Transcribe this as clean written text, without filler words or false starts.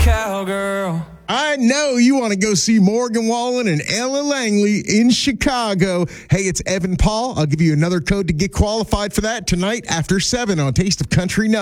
cowgirl. I know you want to go see Morgan Wallen and Ella Langley in Chicago. Hey, it's Evan Paul. I'll give you another code to get qualified for that tonight after 7 on Taste of Country Night.